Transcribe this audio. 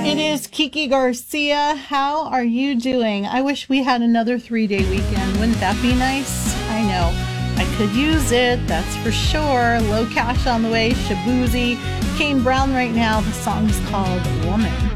It is Kiki Garcia. How are you doing? I wish we had another 3-day weekend. Wouldn't that be nice? I know. I could use it, that's for sure. Low Cash on the way, Shabuzi, Kane Brown right now. The song is called Woman.